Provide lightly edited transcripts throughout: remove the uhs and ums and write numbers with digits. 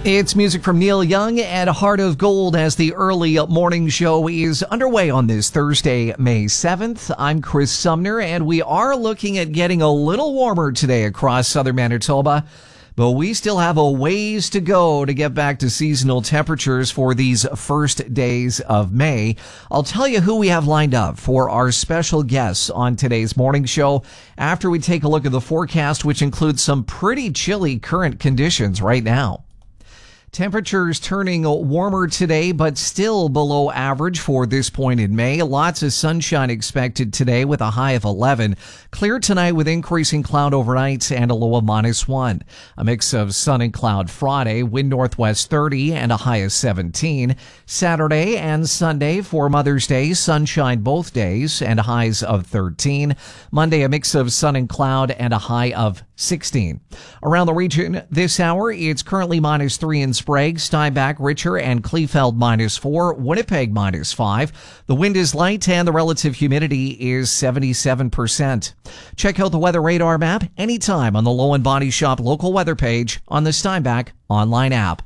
It's music from Neil Young and Heart of Gold as the early morning show is underway on this Thursday, May 7th. I'm Chris Sumner, and we are looking at getting a little warmer today across southern Manitoba, but we still have a ways to go to get back to seasonal temperatures for these first days of May. I'll tell you who we have lined up for our special guests on today's morning show after we take a look at the forecast, which includes some pretty chilly current conditions right now. Temperatures turning warmer today, but still below average for this point in May. Lots of sunshine expected today with a high of 11. Clear tonight with increasing cloud overnight and a low of -1. A mix of sun and cloud Friday, wind northwest 30 and a high of 17. Saturday and Sunday for Mother's Day, sunshine both days and highs of 13. Monday, a mix of sun and cloud and a high of 16. Around the region this hour, it's currently -3 in Sprague, Steinbach, Richer, and Kleefeld -4, Winnipeg -5. The wind is light and the relative humidity is 77%. Check out the weather radar map anytime on the Low and Body Shop local weather page on the Steinbach online app.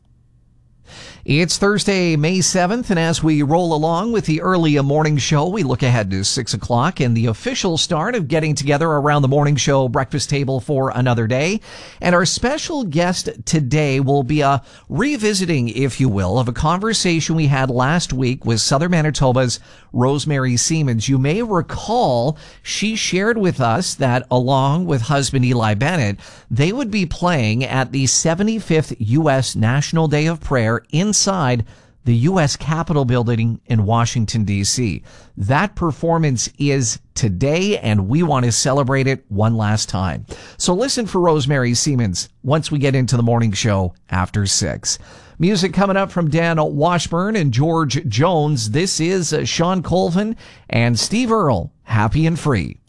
It's Thursday, May 7th, and as we roll along with the early morning show, we look ahead to 6 o'clock and the official start of getting together around the morning show breakfast table for another day. And our special guest today will be a revisiting, if you will, of a conversation we had last week with Southern Manitoba's Rosemary Siemens. You may recall she shared with us that along with husband Eli Bennett, they would be playing at the 75th U.S. National Day of Prayer inside the U.S. Capitol building in Washington, D.C. That performance is today, and we want to celebrate it one last time. So listen for Rosemary Siemens once we get into the morning show after 6. Music coming up from Dan Washburn and George Jones. This is Sean Colvin and Steve Earle, Happy and Free.